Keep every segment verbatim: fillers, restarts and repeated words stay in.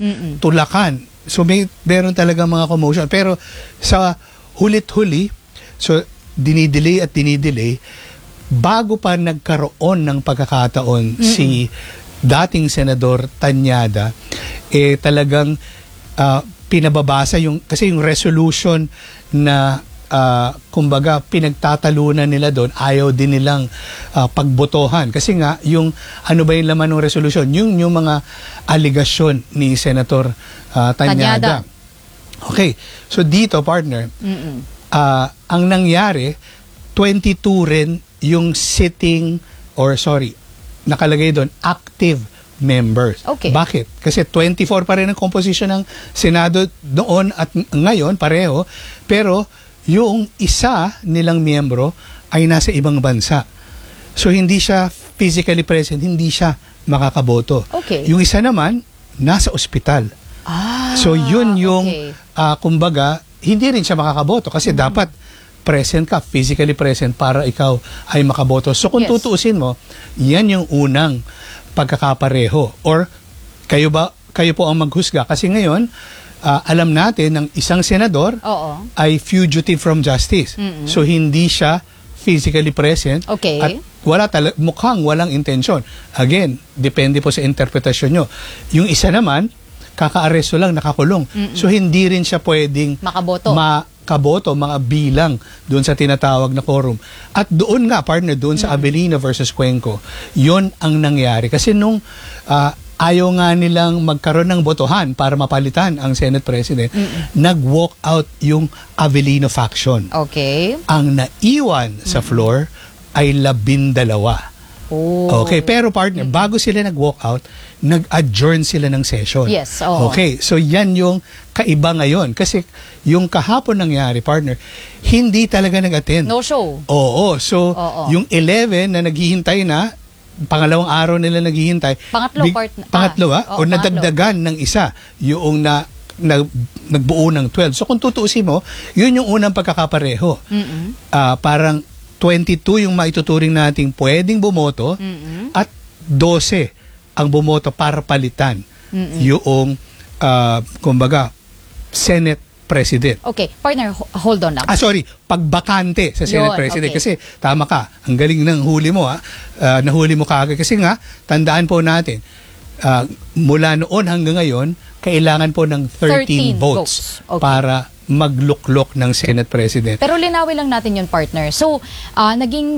Mm-mm. tulakan. So may meron talaga mga commotion. Pero sa hulit-huli, so dinidelay at dinidelay, bago pa nagkaroon ng pagkakataon Mm-mm. si dating Senador Tañada, eh talagang uh, pinababasa yung, kasi yung resolution na Uh, kumbaga pinagtatalunan nila doon, ayaw din nilang uh, pagbotohan kasi nga yung ano ba yung laman ng resolution, yung yung mga aligasyon ni Senator uh, Tañada. Okay, so dito partner, uh, ang nangyari twenty-two rin yung sitting or sorry nakalagay doon active members. Okay. Bakit? Kasi twenty-four pa rin ang composition ng Senado noon at ngayon pareho, pero yung isa nilang miyembro ay nasa ibang bansa. So hindi siya physically present, hindi siya makakaboto. Okay. Yung isa naman, nasa ospital. Ah, so yun yung, okay. uh, kumbaga, hindi rin siya makakaboto kasi mm-hmm. dapat present ka, physically present para ikaw ay makaboto. So kung yes. tutuusin mo, yan yung unang pagkakapareho. Or kayo ba, kayo po ang maghusga kasi ngayon, Uh, alam natin ng isang senador Oo. ay fugitive from justice. Mm-mm. So hindi siya physically present okay. at wala tala- mukhang walang intensyon. Again, depende po sa interpretasyon nyo. Yung isa naman, kaka-aresto lang, nakakulong. Mm-mm. So hindi rin siya pwedeng makaboto. makaboto, mga bilang doon sa tinatawag na quorum. At doon nga, partner, doon sa Mm-mm. Abelino versus Cuenco, yon ang nangyari. Kasi nung uh, ayaw nga nilang magkaroon ng botohan para mapalitan ang Senate President, Mm-mm. nag-walk out yung Avellino faction. Okay. Ang naiwan Mm-mm. sa floor ay labindalawa. Oh. Okay, pero partner, Mm-mm. bago sila nag-walk out, nag-adjourn sila ng session. Yes. Oh. Okay, so yan yung kaiba ngayon. Kasi yung kahapon nangyari, partner, hindi talaga nag-attend. No show. Oo, so Oo. yung eleven na naghihintay na, pangalawang araw nila naghihintay. Pangatlo, big, part, pangatlo ah, ah, o nadagdagan ng isa yung na, na nagbuo ng twelve. So kung tutuusin mo, yun yung unang pagkakapareho. Uh, parang twenty-two yung maituturing nating pwedeng bumoto Mm-mm. at twelve ang bumoto para palitan Mm-mm. yung uh, kumbaga Senate President. Okay, partner, hold on lang. Ah, sorry, pagbakante sa Senate Yun, President. okay. Kasi, tama ka, ang galing ng huli mo, ha? Uh, nahuli mo kaagad. Kasi nga, tandaan po natin, uh, mula noon hanggang ngayon, kailangan po ng thirteen, thirteen votes, votes. Okay. Para magluklok ng Senate President. Pero linawin lang natin yun, partner. So, uh, naging,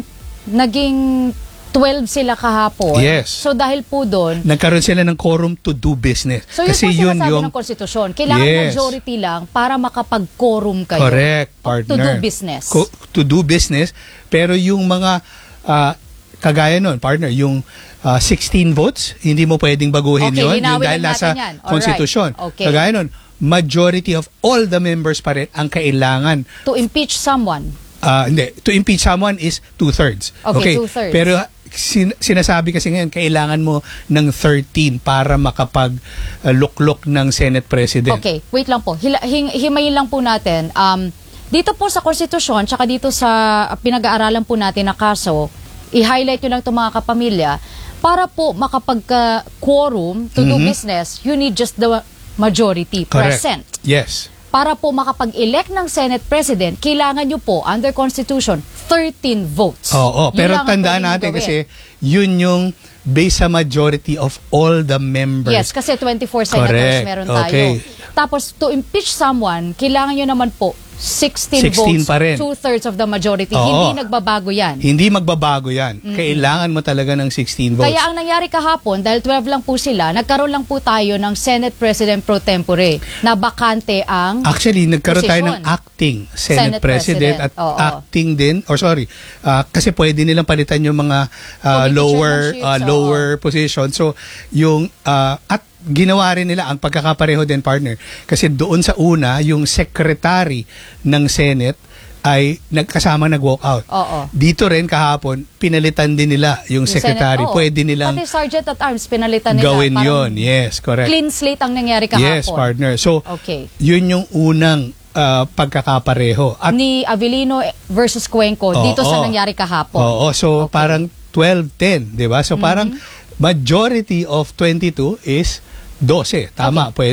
naging twelve sila kahapon. Yes. So dahil po doon, nagkaroon sila ng quorum to do business. So yun kasi po yun sinasabi yung ng konstitusyon. Kailangan yes. majority lang para makapag-quorum kayo. Correct, partner. To do business. Co- to do business. Pero yung mga uh, kagaya nun, partner, yung uh, sixteen votes, hindi mo pwedeng baguhin okay, yun. Yung dahil nasa konstitusyon. Okay. Kagaya nun, majority of all the members pa rin ang kailangan. To impeach someone. Uh, hindi. To impeach someone is two-thirds. Okay, okay. two-thirds. Pero sin- sinasabi kasi ngayon, kailangan mo ng thirteen para makapag-luklok uh, ng Senate President. Okay, wait lang po. Hila- hing- himayin lang po natin. Um, dito po sa konstitusyon, tsaka dito sa pinag-aaralan po natin na kaso, i-highlight nyo lang itong mga kapamilya, para po makapag-quorum to mm-hmm. do business, you need just the majority Correct. present. Yes. Para po makapag-elect ng Senate President, kailangan nyo po, under Constitution, thirteen votes. Oo, Yun pero lang ang tandaan pwedeng natin gawin. kasi yun yung based sa majority of all the members. Yes, kasi twenty-four senators Correct. meron tayo. Okay. Tapos, to impeach someone, kailangan nyo naman po sixteen, sixteen votes, pa rin. two-thirds of the majority. Oo. Hindi nagbabago yan. Hindi magbabago yan. Mm-hmm. Kailangan mo talaga ng sixteen votes. Kaya ang nangyari kahapon, dahil twelve lang po sila, nagkaroon lang po tayo ng Senate President pro tempore na bakante ang Actually, nagkaroon tayo ng posisyon. acting Senate, Senate President, President. at Oo. acting din, or sorry, uh, kasi pwede nilang palitan yung mga uh, lower uh, chairmanships, lower position. So, yung, uh, at ginawa rin nila ang pagkakapareho din, partner. Kasi doon sa una, yung secretary ng Senate ay nagkasama nag-walk out. Oo. Dito rin kahapon, pinalitan din nila yung, yung secretary. Senate, Pwede nilang pati Sergeant at Arms, pinalitan nila. gawin Parang yun. Yes, correct. clean slate ang nangyari kahapon. Yes, partner. So, Okay. yun yung unang uh, pagkakapareho. At, Ni Avellino versus Cuenco Oo, dito sa oo. nangyari kahapon. oo, so Okay. parang twelve ten, di ba? So parang majority of twenty-two is twelve. Tama, Okay. pwede.